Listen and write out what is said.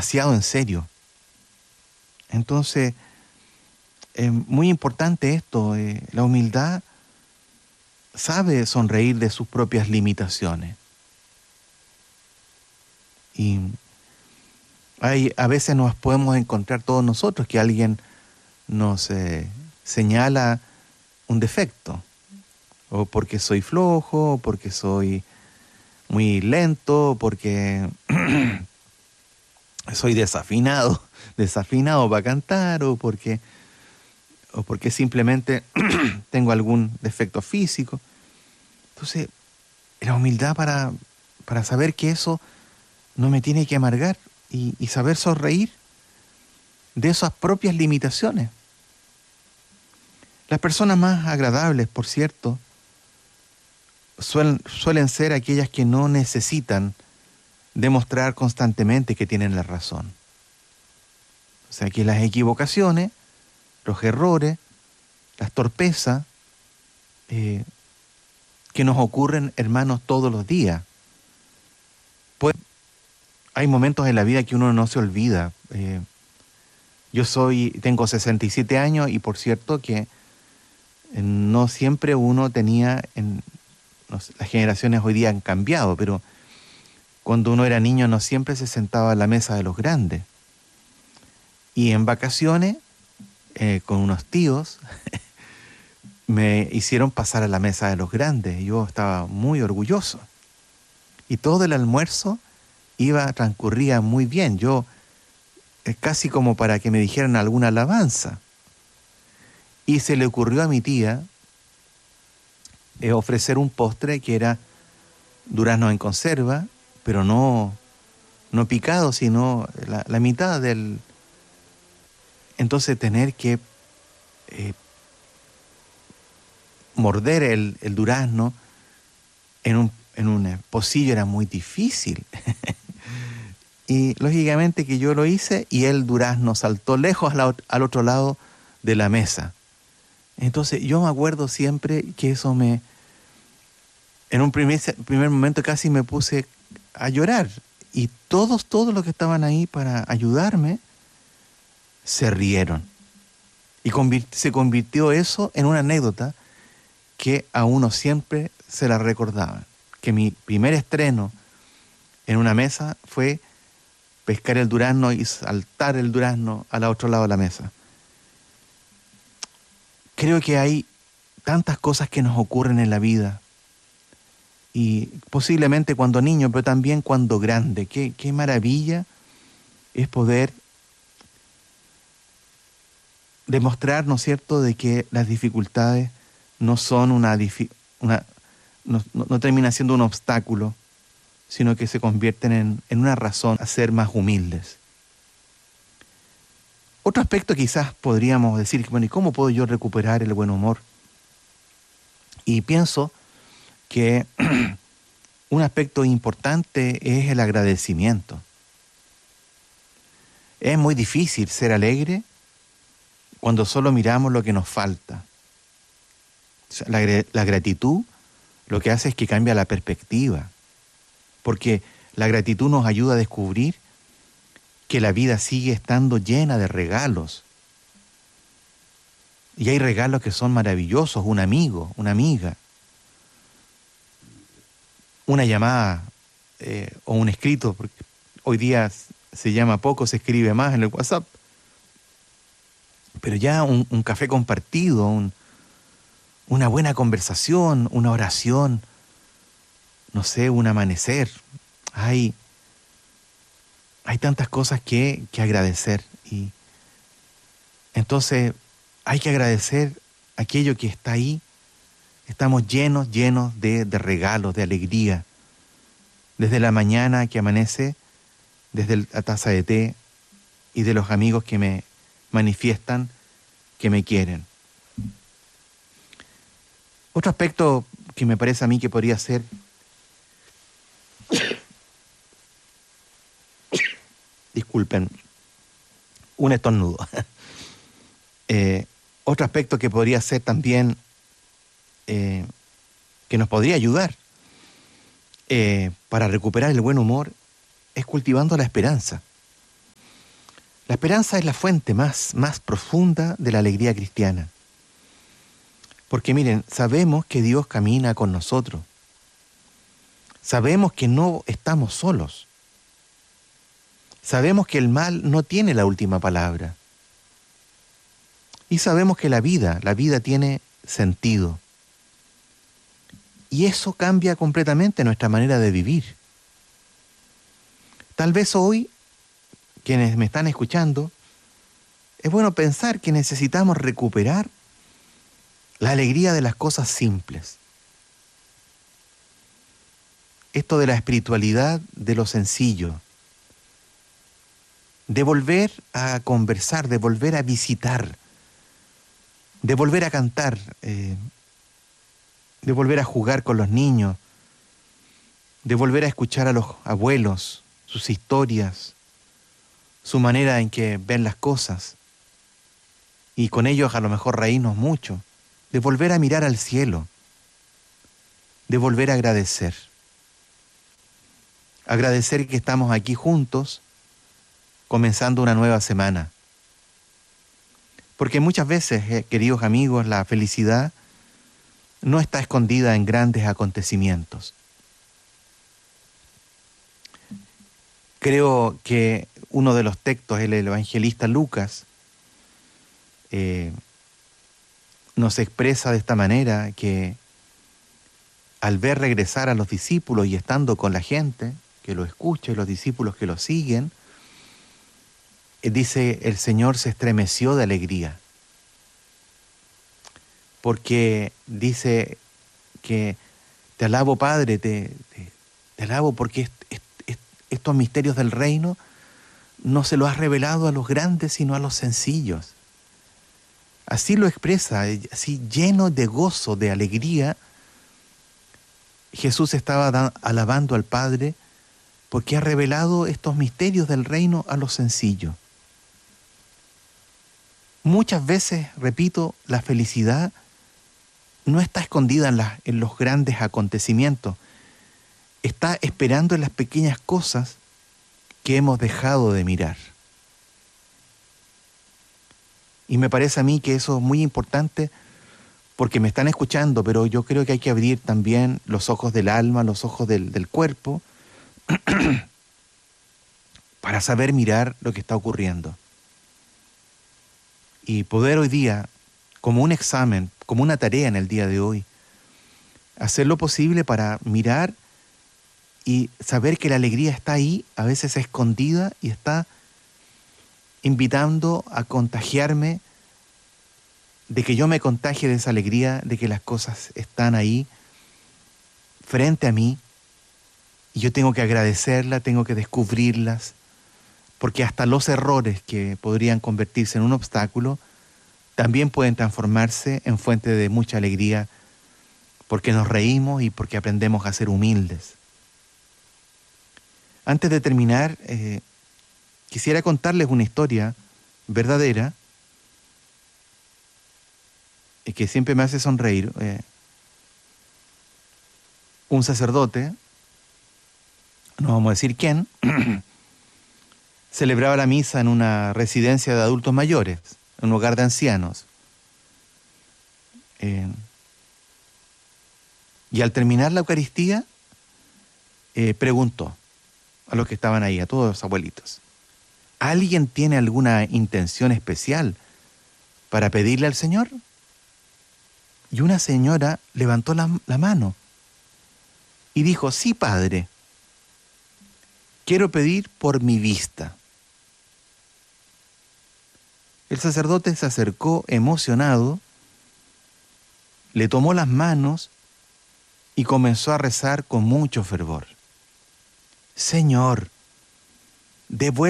demasiado en serio. Entonces, es muy importante esto. La humildad sabe sonreír de sus propias limitaciones. Y a veces nos podemos encontrar todos nosotros que alguien nos señala un defecto, o porque soy flojo, o porque soy muy lento, o porque soy desafinado para cantar, o porque simplemente tengo algún defecto físico. Entonces, la humildad para saber que eso no me tiene que amargar y saber sonreír de esas propias limitaciones. Las personas más agradables, por cierto, suelen ser aquellas que no necesitan demostrar constantemente que tienen la razón. O sea, que las equivocaciones, los errores, las torpezas, que nos ocurren, hermanos, todos los días. Pues hay momentos en la vida que uno no se olvida. Tengo 67 años y por cierto que no siempre uno tenía, las generaciones hoy día han cambiado, pero cuando uno era niño no siempre se sentaba a la mesa de los grandes. Y en vacaciones, con unos tíos, me hicieron pasar a la mesa de los grandes. Yo estaba muy orgulloso. Y todo el almuerzo transcurría muy bien. Yo, casi como para que me dijeran alguna alabanza. Y se le ocurrió a mi tía ofrecer un postre que era durazno en conserva, pero no picado, sino la mitad del... Entonces tener que morder el durazno en un pocillo era muy difícil. Y lógicamente que yo lo hice y el durazno saltó lejos al otro lado de la mesa. Entonces yo me acuerdo siempre que eso en un primer momento casi me puse a llorar. Y todos los que estaban ahí para ayudarme se rieron. Y se convirtió eso en una anécdota que a uno siempre se la recordaban. Que mi primer estreno en una mesa fue pescar el durazno y saltar el durazno al otro lado de la mesa. Creo que hay tantas cosas que nos ocurren en la vida. Y posiblemente cuando niño, pero también cuando grande. Qué maravilla es poder demostrar, ¿no es cierto?, de que las dificultades no son no terminan siendo un obstáculo, sino que se convierten en una razón a ser más humildes. Otro aspecto quizás podríamos decir, bueno, ¿y cómo puedo yo recuperar el buen humor? Y pienso que un aspecto importante es el agradecimiento. Es muy difícil ser alegre cuando solo miramos lo que nos falta. O sea, la gratitud lo que hace es que cambia la perspectiva, porque la gratitud nos ayuda a descubrir que la vida sigue estando llena de regalos. Y hay regalos que son maravillosos, un amigo, una amiga, una llamada o un escrito, porque hoy día se llama poco, se escribe más en el WhatsApp, pero ya un café compartido, una buena conversación, una oración, no sé, un amanecer. Hay tantas cosas que agradecer. Y entonces hay que agradecer aquello que está ahí. Estamos llenos de regalos, de alegría. Desde la mañana que amanece, desde la taza de té y de los amigos que me manifiestan que me quieren. Otro aspecto que me parece a mí que podría ser disculpen, un estornudo. Otro aspecto que podría ser también, que nos podría ayudar para recuperar el buen humor, es cultivando la esperanza. La esperanza es la fuente más profunda de la alegría cristiana. Porque miren, sabemos que Dios camina con nosotros. Sabemos que no estamos solos. Sabemos que el mal no tiene la última palabra. Y sabemos que la vida tiene sentido. Y eso cambia completamente nuestra manera de vivir. Tal vez hoy, quienes me están escuchando, es bueno pensar que necesitamos recuperar la alegría de las cosas simples. Esto de la espiritualidad de lo sencillo. De volver a conversar, de volver a visitar, de volver a cantar, de volver a jugar con los niños, de volver a escuchar a los abuelos, sus historias, su manera en que ven las cosas, y con ellos a lo mejor reírnos mucho, de volver a mirar al cielo, de volver a agradecer. Agradecer que estamos aquí juntos, comenzando una nueva semana. Porque muchas veces, queridos amigos, la felicidad no está escondida en grandes acontecimientos. Creo que uno de los textos, el evangelista Lucas, nos expresa de esta manera que al ver regresar a los discípulos y estando con la gente que lo escucha y los discípulos que lo siguen, dice, el Señor se estremeció de alegría. Porque dice que te alabo, Padre, te alabo porque estos misterios del reino no se los has revelado a los grandes, sino a los sencillos. Así lo expresa, así lleno de gozo, de alegría. Jesús estaba alabando al Padre porque ha revelado estos misterios del reino a los sencillos. Muchas veces, repito, la felicidad no está escondida en los grandes acontecimientos. Está esperando en las pequeñas cosas que hemos dejado de mirar. Y me parece a mí que eso es muy importante porque me están escuchando, pero yo creo que hay que abrir también los ojos del alma, los ojos del cuerpo, para saber mirar lo que está ocurriendo. Y poder hoy día, como un examen, como una tarea en el día de hoy, hacer lo posible para mirar y saber que la alegría está ahí, a veces escondida, y está invitando a contagiarme, de que yo me contagie de esa alegría, de que las cosas están ahí, frente a mí, y yo tengo que agradecerla, tengo que descubrirlas, porque hasta los errores que podrían convertirse en un obstáculo, también pueden transformarse en fuente de mucha alegría, porque nos reímos y porque aprendemos a ser humildes. Antes de terminar, quisiera contarles una historia verdadera que siempre me hace sonreír. Un sacerdote, no vamos a decir quién, celebraba la misa en una residencia de adultos mayores, en un hogar de ancianos. Y al terminar la Eucaristía, preguntó a los que estaban ahí, a todos los abuelitos, ¿alguien tiene alguna intención especial para pedirle al Señor? Y una señora levantó la mano y dijo, sí, Padre, quiero pedir por mi vista. El sacerdote se acercó emocionado, le tomó las manos y comenzó a rezar con mucho fervor. Señor, devuelve